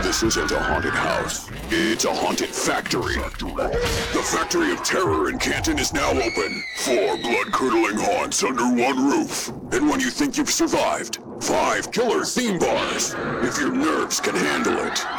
This isn't a haunted house. It's a haunted factory. The Factory of Terror in Canton is now open. 4 blood-curdling haunts under one roof. And when you think you've survived, 5 killer theme bars. If your nerves can handle it.